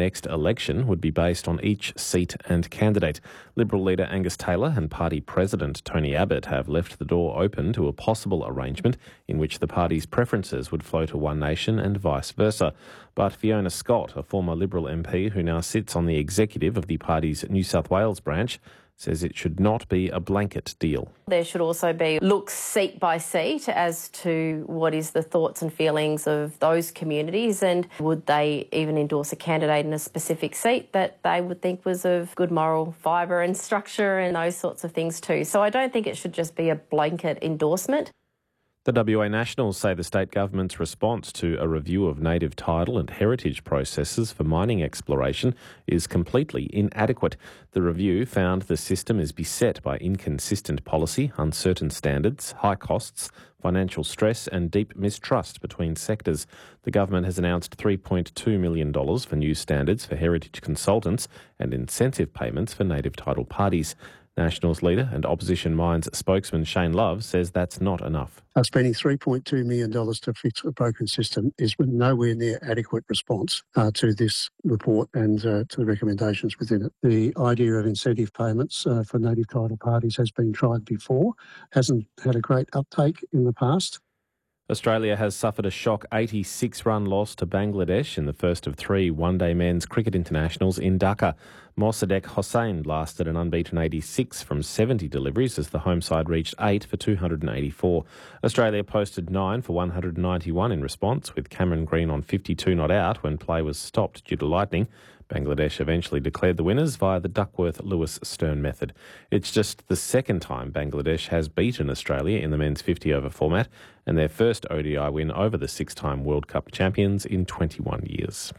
next election would be based on each seat and candidate. Liberal leader Angus Taylor and party president Tony Abbott have left the door open to a possible arrangement in which the party's preferences would flow to One Nation and vice versa. But Fiona Scott, a former Liberal MP who now sits on the executive of the party's New South Wales branch, says it should not be a blanket deal. There should also be looks seat by seat as to what is the thoughts and feelings of those communities, and would they even endorse a candidate in a specific seat that they would think was of good moral fibre and structure and those sorts of things too. So I don't think it should just be a blanket endorsement. The WA Nationals say the state government's response to a review of native title and heritage processes for mining exploration is completely inadequate. The review found the system is beset by inconsistent policy, uncertain standards, high costs, financial stress and deep mistrust between sectors. The government has announced $3.2 million for new standards for heritage consultants and incentive payments for native title parties. Nationals leader and Opposition Minds spokesman Shane Love says that's not enough. Spending $3.2 million to fix a broken system is nowhere near adequate response to this report and to the recommendations within it. The idea of incentive payments for native title parties has been tried before, hasn't had a great uptake in the past. Australia has suffered a shock 86-run loss to Bangladesh in the first of three one-day men's cricket internationals in Dhaka. Mossadegh Hossain lasted an unbeaten 86 from 70 deliveries as the home side reached 8 for 284. Australia posted 9 for 191 in response, with Cameron Green on 52 not out when play was stopped due to lightning. Bangladesh eventually declared the winners via the Duckworth-Lewis-Stern method. It's just the second time Bangladesh has beaten Australia in the men's 50-over format and their first ODI win over the six-time World Cup champions in 21 years.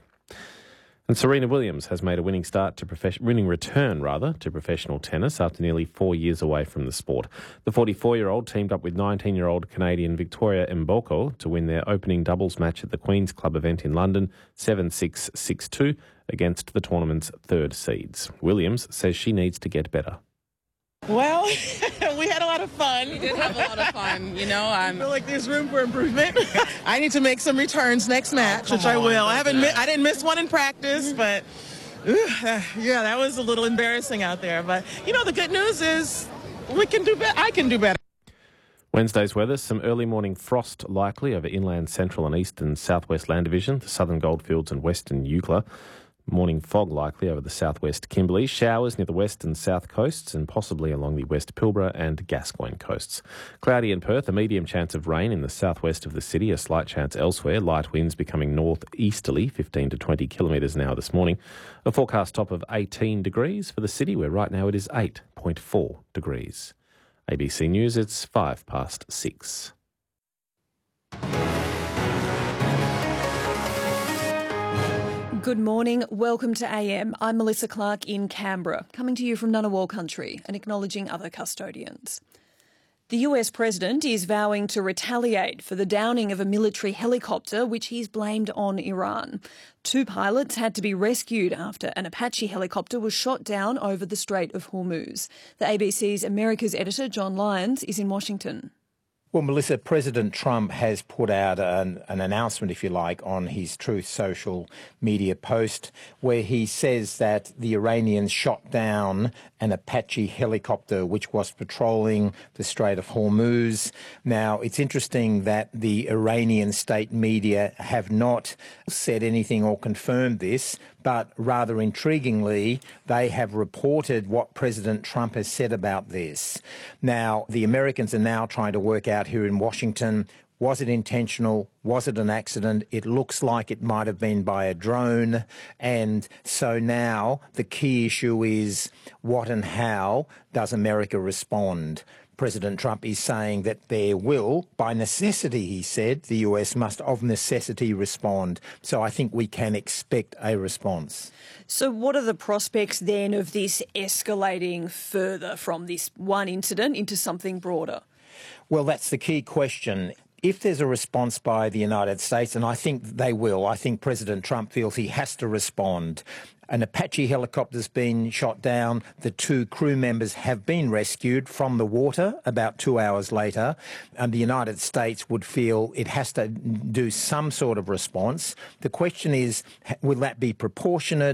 And Serena Williams has made a winning return to professional tennis after nearly 4 years away from the sport. The 44-year-old teamed up with 19-year-old Canadian Victoria Mboko to win their opening doubles match at the Queen's Club event in London, 7-6, 6-2, against the tournament's third seeds. Williams says she needs to get better. Well, we had a lot of fun. We did have a lot of fun, you know. I feel like there's room for improvement. I need to make some returns next match, which I will. I didn't miss one in practice, but yeah, that was a little embarrassing out there. But, you know, the good news is we can do better. I can do better. Wednesday's weather, some early morning frost likely over inland central and east and southwest Land Division, the southern Goldfields and western Eucla. Morning fog likely over the southwest Kimberley, showers near the west and south coasts and possibly along the West Pilbara and Gascoyne coasts. Cloudy in Perth, a medium chance of rain in the southwest of the city, a slight chance elsewhere, light winds becoming northeasterly, 15 to 20 kilometres an hour this morning. A forecast top of 18 degrees for the city, where right now it is 8.4 degrees. ABC News, it's 6:05. Good morning. Welcome to AM. I'm Melissa Clark in Canberra, coming to you from Ngunnawal country and acknowledging other custodians. The US president is vowing to retaliate for the downing of a military helicopter, which he's blamed on Iran. 2 pilots had to be rescued after an Apache helicopter was shot down over the Strait of Hormuz. The ABC's America's editor, John Lyons, is in Washington. Well, Melissa, President Trump has put out an announcement, if you like, on his Truth social media post where he says that the Iranians shot down an Apache helicopter which was patrolling the Strait of Hormuz. Now, it's interesting that the Iranian state media have not said anything or confirmed this, but rather intriguingly, they have reported what President Trump has said about this. Now, the Americans are now trying to work out here in Washington, was it intentional? Was it an accident? It looks like it might have been by a drone. And so now the key issue is what and how does America respond? President Trump is saying that there will, by necessity, he said, the US must of necessity respond. So I think we can expect a response. So what are the prospects then of this escalating further from this one incident into something broader? Well, that's the key question. If there's a response by the United States, and I think they will, I think President Trump feels he has to respond. An Apache helicopter's been shot down. The 2 crew members have been rescued from the water about 2 hours later. And the United States would feel it has to do some sort of response. The question is, will that be proportionate?